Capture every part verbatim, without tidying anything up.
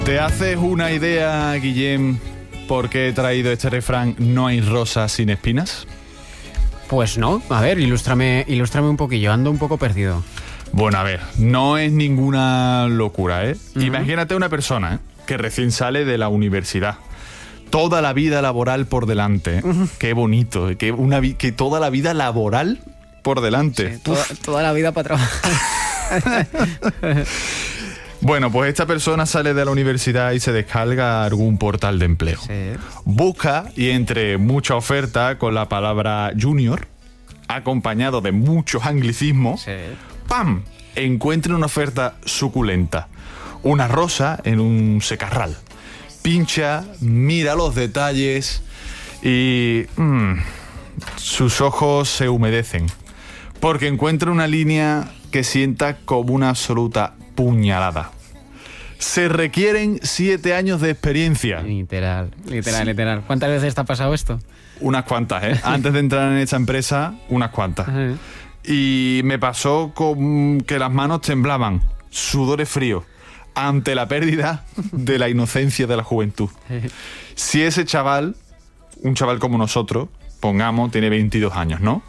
¿Te haces una idea, Guillem, por qué he traído este refrán "no hay rosas sin espinas"? Pues no, a ver, ilústrame, ilústrame un poquillo, ando un poco perdido. Bueno, a ver, no es ninguna locura, ¿eh? Uh-huh. Imagínate una persona, ¿eh?, que recién sale de la universidad. Toda la vida laboral por delante, ¿eh? Uh-huh. Qué bonito, ¿eh? que, una vi- que toda la vida laboral por delante. Sí, toda, toda la vida para trabajar. Bueno, pues esta persona sale de la universidad y se descarga algún portal de empleo. Sí. Busca y entre mucha oferta con la palabra junior, acompañado de muchos anglicismos, Sí. ¡pam!, encuentra una oferta suculenta. Una rosa en un secarral. Pincha, mira los detalles y mmm, sus ojos se humedecen porque encuentra una línea que sienta como una absoluta puñalada. Se requieren siete años de experiencia. Literal, literal, Sí. literal. ¿Cuántas veces te ha pasado esto? Unas cuantas, ¿eh? Antes de entrar en esta empresa, unas cuantas. Ajá. Y me pasó con que las manos temblaban, sudores fríos, ante la pérdida de la inocencia de la juventud. Si ese chaval, un chaval como nosotros, pongamos, tiene veintidós años, ¿no?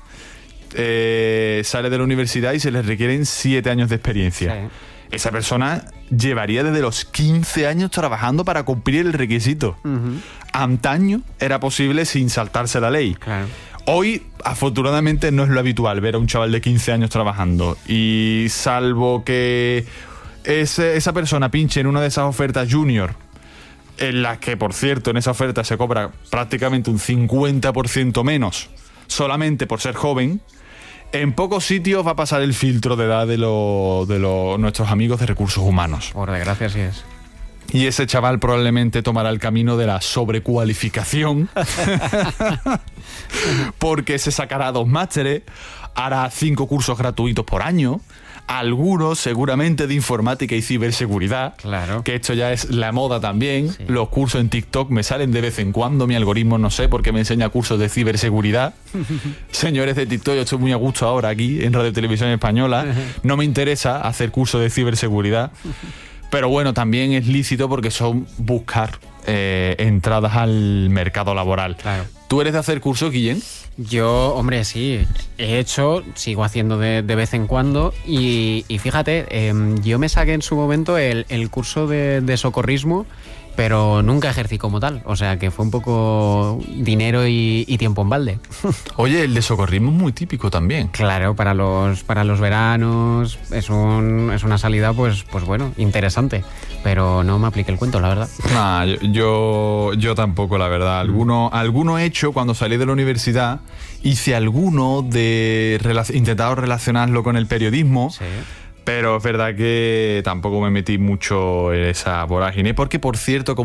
Eh, sale de la universidad y se le requieren siete años de experiencia. Sí. Esa persona llevaría desde los quince años trabajando para cumplir el requisito. Uh-huh. Antaño era posible sin saltarse la ley. Claro. Hoy, afortunadamente, no es lo habitual ver a un chaval de quince años trabajando. Y salvo que ese, esa persona pinche en una de esas ofertas junior, en las que, por cierto, en esa oferta se cobra prácticamente un cincuenta por ciento menos, solamente por ser joven, en pocos sitios va a pasar el filtro de edad de, lo, de lo, nuestros amigos de recursos humanos. Por desgracia sí es. Y ese chaval probablemente tomará el camino de la sobrecualificación porque se sacará dos másteres, hará cinco cursos gratuitos por año, algunos seguramente de informática y ciberseguridad, Claro. que esto ya es la moda también. Sí. Los cursos en TikTok me salen de vez en cuando, mi algoritmo no sé por qué me enseña cursos de ciberseguridad. Señores de TikTok, yo estoy muy a gusto ahora aquí en Radio Televisión Española, no me interesa hacer cursos de ciberseguridad. Pero bueno, también es lícito porque son buscar eh, entradas al mercado laboral. Claro. ¿Tú eres de hacer cursos, Guillem? Yo, hombre, sí, he hecho, sigo haciendo de, de vez en cuando y, y fíjate, eh, yo me saqué en su momento el, el curso de, de socorrismo, pero nunca ejercí como tal, o sea que fue un poco dinero y, y tiempo en balde. Oye, el de socorrismo es muy típico también. Claro, para los, para los veranos es, un, es una salida, pues, pues bueno, interesante, pero no me apliqué el cuento, la verdad. Nah, yo, yo, yo tampoco, la verdad. Alguno, alguno he hecho cuando salí de la universidad, hice alguno de relac- intentado relacionarlo con el periodismo. Sí. Pero es verdad que tampoco me metí mucho en esa vorágine, porque por cierto, como